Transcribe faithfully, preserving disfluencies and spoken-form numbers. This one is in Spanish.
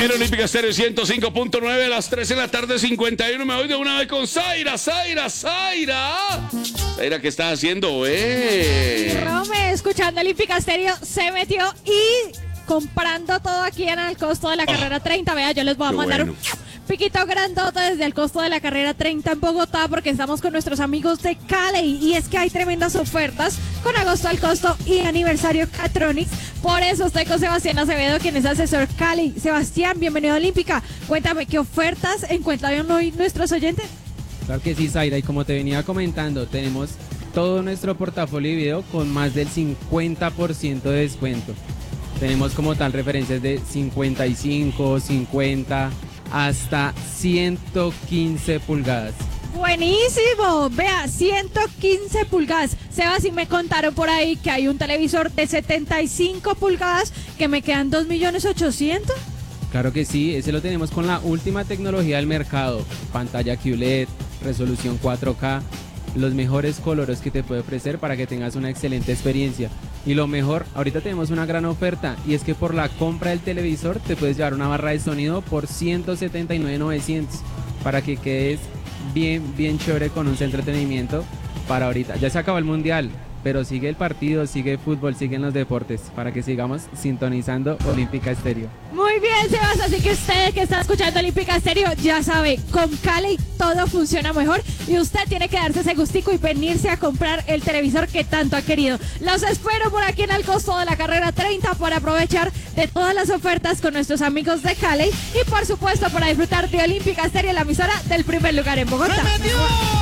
Viene Olímpica Estéreo ciento cinco punto nueve a las tres de la tarde, cincuenta y uno. Me voy de una vez con Zaira, Zaira, Zaira. Zaira, ¿qué estás haciendo, eh? Rome, escuchando Olímpica Estéreo, se metió y comprando todo aquí en el costo de la carrera treinta. Vea, yo les voy a Qué mandar bueno. un piquito grandote desde el costo de la carrera treinta en Bogotá, porque estamos con nuestros amigos de Cali y es que hay tremendas ofertas con agosto al costo y aniversario Catronics. Por eso estoy con Sebastián Acevedo, quien es asesor Cali. Sebastián, bienvenido a Olímpica. Cuéntame, ¿qué ofertas encuentran hoy nuestros oyentes? Claro que sí, Zaira, y como te venía comentando, tenemos todo nuestro portafolio de video con más del cincuenta por ciento de descuento. Tenemos como tal referencias de cincuenta y cinco, cincuenta, hasta ciento quince pulgadas. Buenísimo, vea, ciento quince pulgadas. Sebas, y me contaron por ahí que hay un televisor de setenta y cinco pulgadas que me quedan dos millones ochocientos. Claro que sí, ese lo tenemos con la última tecnología del mercado, pantalla Q L E D, resolución cuatro K, los mejores colores que te puede ofrecer para que tengas una excelente experiencia. Y lo mejor, ahorita tenemos una gran oferta y es que por la compra del televisor te puedes llevar una barra de sonido por ciento setenta y nueve mil novecientos para que quedes bien, bien chévere con un centro de entretenimiento para ahorita. Ya se acabó el mundial, pero sigue el partido, sigue el fútbol, siguen los deportes para que sigamos sintonizando Olímpica Estéreo. Muy bien, Sebas, así que usted que está escuchando Olímpica Estéreo ya sabe, con Cali todo funciona mejor y usted tiene que darse ese gustico y venirse a comprar el televisor que tanto ha querido. Los espero por aquí en el costo de la carrera treinta para aprovechar de todas las ofertas con nuestros amigos de Cali y por supuesto para disfrutar de Olímpica Estéreo, la emisora del primer lugar en Bogotá.